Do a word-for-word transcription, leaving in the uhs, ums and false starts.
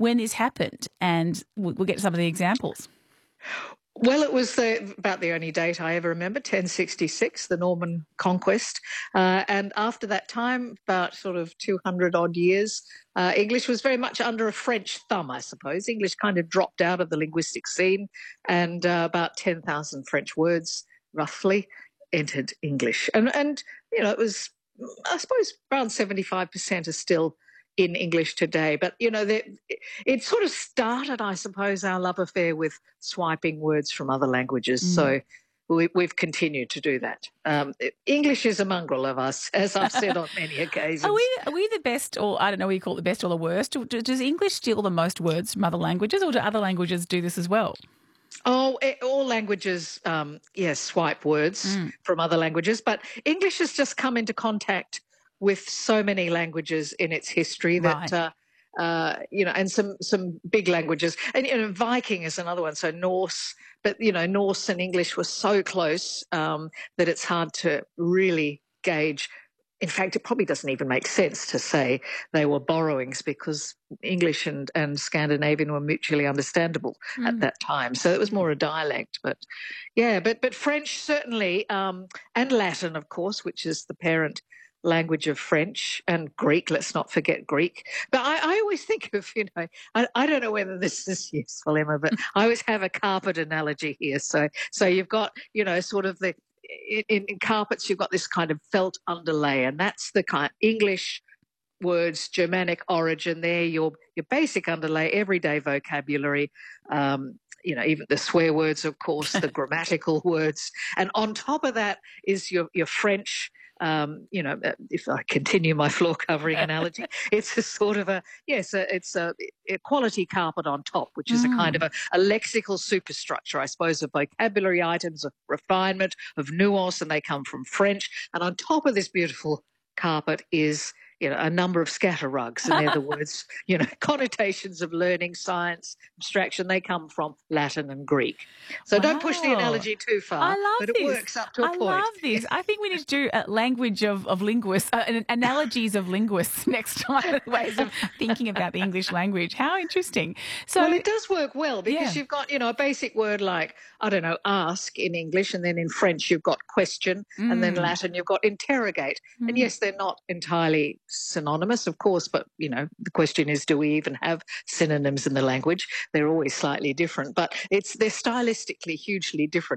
when this happened, and we'll, we'll get to some of the examples. Well, it was the, about the only date I ever remember, ten sixty-six, the Norman Conquest. Uh, and after that time, about sort of two hundred odd years, uh, English was very much under a French thumb, I suppose. English kind of dropped out of the linguistic scene, and uh, about ten thousand French words, roughly, entered English. And, and, you know, it was, I suppose, around seventy-five percent are still in English today. But, you know, it, it sort of started, I suppose, our love affair with swiping words from other languages. Mm. So we, we've continued to do that. Um, English is a mongrel of us, as I've said on many occasions. Are we, are we the best, or I don't know what you call it, the best or the worst? Does English steal the most words from other languages, or do other languages do this as well? Oh, all languages, um, yes, swipe words mm. from other languages. But English has just come into contact with so many languages in its history that, right. uh, uh, you know, and some, some big languages. And, you know, Viking is another one, so Norse. But, you know, Norse and English were so close um, that it's hard to really gauge. In fact, it probably doesn't even make sense to say they were borrowings, because English and, and Scandinavian were mutually understandable mm. at that time. So it was more a dialect. But, yeah, but, but French certainly, um, and Latin, of course, which is the parent language of French, and Greek, let's not forget Greek. But I, I always think of, you know, I, I don't know whether this is useful, Emma, but I always have a carpet analogy here. So, so you've got, you know, sort of the, in, in carpets, you've got this kind of felt underlay, and that's the kind of English words, Germanic origin there, your, your basic underlay, everyday vocabulary, um, you know, even the swear words, of course, the grammatical words. And on top of that is your, your French, um, you know, if I continue my floor covering analogy, it's a sort of a, yes, a, it's a, a quality carpet on top, which is mm. a kind of a, a lexical superstructure, I suppose, of vocabulary items, of refinement, of nuance, and they come from French. And on top of this beautiful carpet is, you know, a number of scatter rugs, and they're the words, you know, connotations of learning, science, abstraction. They come from Latin and Greek. So wow. don't push the analogy too far. I love but this. It works up to a I point. I love this. I think we need to do a language of, of linguists, uh, analogies of linguists next time, ways of thinking about the English language. How interesting. So, well, it does work well, because yeah. you've got, you know, a basic word like, I don't know, ask in English, and then in French you've got question, mm. and then Latin you've got interrogate. Mm. And yes, they're not entirely synonymous, of course, but, you know, the question is, do we even have synonyms in the language? They're always slightly different, but it's they're stylistically hugely different.